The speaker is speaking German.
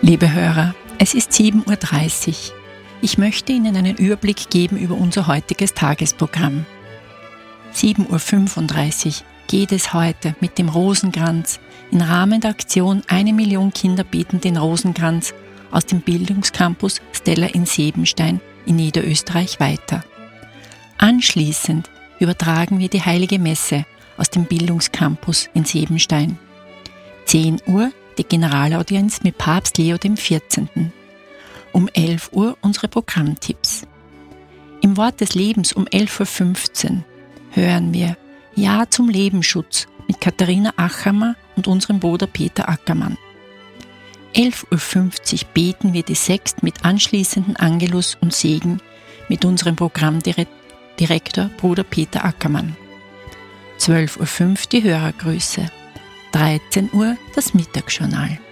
Liebe Hörer, es ist 7:30 Uhr. Ich möchte Ihnen einen Überblick geben über unser heutiges Tagesprogramm. 7:35 Uhr geht es heute mit dem Rosenkranz im Rahmen der Aktion 1 Million Kinder beten den Rosenkranz aus dem Bildungscampus Stella in Sebenstein in Niederösterreich weiter. Anschließend übertragen wir die Heilige Messe aus dem Bildungscampus in Sebenstein. 10 Uhr die Generalaudienz mit Papst Leo XIV. Um 11 Uhr unsere Programmtipps. Im Wort des Lebens um 11:15 Uhr hören wir Ja zum Lebensschutz mit Katharina Achammer und unserem Bruder Peter Ackermann. 11:50 Uhr beten wir die Sext mit anschließenden Angelus und Segen mit unserem Programmdirektor Bruder Peter Ackermann. 12:05 Uhr die Hörergrüße. 13 Uhr das Mittagsjournal.